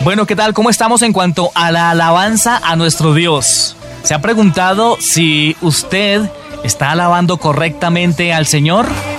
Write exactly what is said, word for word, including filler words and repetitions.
Bueno, ¿qué tal? ¿Cómo estamos en cuanto a la alabanza a nuestro Dios? ¿Se ha preguntado si usted está alabando correctamente al Señor?